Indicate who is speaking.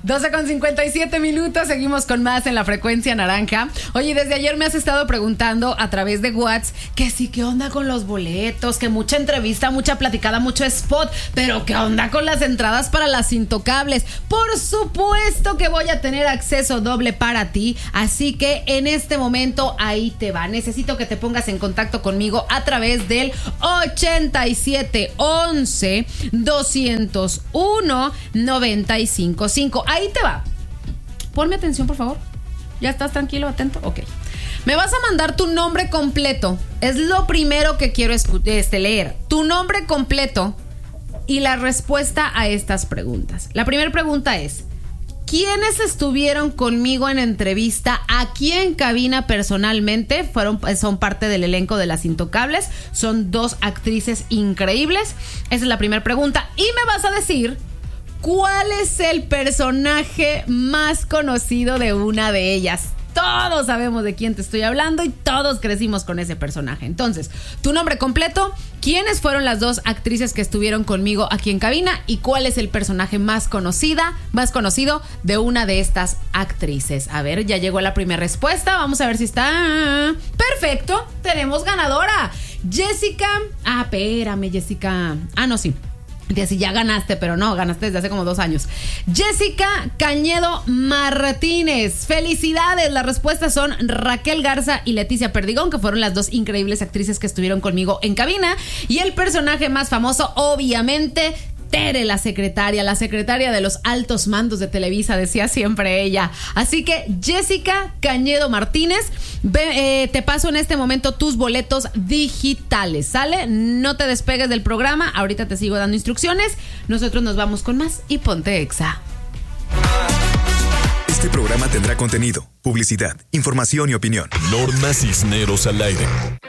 Speaker 1: 12:57, seguimos con más en la frecuencia naranja. Oye, desde ayer me has estado preguntando a través de WhatsApp que sí, ¿qué onda con los boletos? Que mucha entrevista, mucha platicada, mucho spot, pero ¿qué onda con las entradas para las Intocables? Por supuesto que voy a tener acceso doble para ti, así que en este momento ahí te va. Necesito que te pongas en contacto conmigo a través del 8711 201 955. Ahí te va. Ponme atención, por favor. ¿Ya estás tranquilo, atento? Ok. Me vas a mandar tu nombre completo. Es lo primero que quiero leer. Tu nombre completo y la respuesta a estas preguntas. La primera pregunta es: ¿quiénes estuvieron conmigo en entrevista aquí en cabina personalmente? Son parte del elenco de Las Intocables. Son dos actrices increíbles. Esa es la primera pregunta. Y me vas a decir ¿cuál es el personaje más conocido de una de ellas? Todos sabemos de quién te estoy hablando y todos crecimos con ese personaje. Entonces, tu nombre completo, quiénes fueron las dos actrices que estuvieron conmigo aquí en cabina y cuál es el personaje más conocido de una de estas actrices. A ver, ya llegó la primera respuesta. Vamos a ver si está. Perfecto, tenemos ganadora. Jessica. Espérame, Jessica. No, sí. Si ya ganaste, pero no, ganaste desde hace como 2 años. Jessica Cañedo Martínez. Felicidades. Las respuestas son Raquel Garza y Leticia Perdigón, que fueron las dos increíbles actrices que estuvieron conmigo en cabina. Y el personaje más famoso, obviamente, Tere, la secretaria de los altos mandos de Televisa, decía siempre ella. Así que Jessica Cañedo Martínez, te paso en este momento tus boletos digitales, ¿sale? No te despegues del programa, ahorita te sigo dando instrucciones. Nosotros nos vamos con más y ponte Exa.
Speaker 2: Este programa tendrá contenido, publicidad, información y opinión.
Speaker 3: Norma Cisneros al aire.